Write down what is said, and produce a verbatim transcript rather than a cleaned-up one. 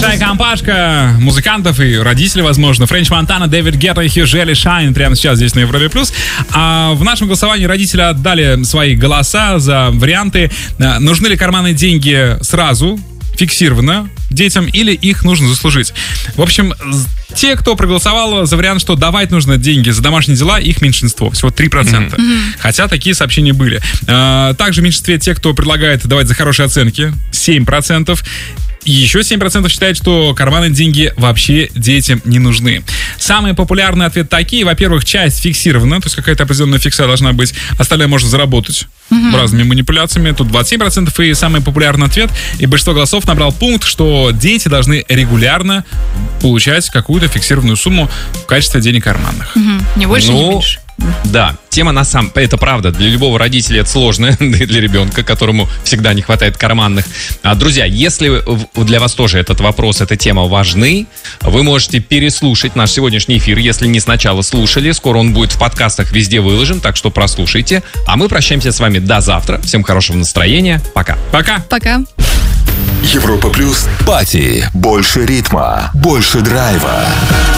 Большая компашка музыкантов и родителей, возможно. Френч Монтана, Дэвид Гетта и Хьюжели Шайн прямо сейчас здесь на Европе Плюс. А в нашем голосовании родители отдали свои голоса за варианты. Нужны ли карманные деньги сразу, фиксированно детям, или их нужно заслужить? В общем, те, кто проголосовал за вариант, что давать нужно деньги за домашние дела, их меньшинство, всего три процента. Mm-hmm. Хотя такие сообщения были. Также в меньшинстве те, кто предлагает давать за хорошие оценки, семь процентов. И еще семь процентов считают, что карманные деньги вообще детям не нужны. Самые популярные ответы такие. Во-первых, часть фиксирована, то есть какая-то определенная фикса должна быть. Остальное можно заработать mm-hmm. разными манипуляциями. Тут двадцать семь процентов. И самый популярный ответ, и большинство голосов набрал пункт, что дети должны регулярно получать какую-то фиксированную сумму в качестве денег карманных. Mm-hmm. Не больше, ну... не меньше. Да, тема на самом... Это правда, для любого родителя это сложно, для ребенка, которому всегда не хватает карманных. А, друзья, если для вас тоже этот вопрос, эта тема важны, вы можете переслушать наш сегодняшний эфир, если не сначала слушали. Скоро он будет в подкастах везде выложен, так что прослушайте. А мы прощаемся с вами до завтра. Всем хорошего настроения. Пока. Пока. Пока. Европа Плюс. Пати. Больше ритма. Больше драйва.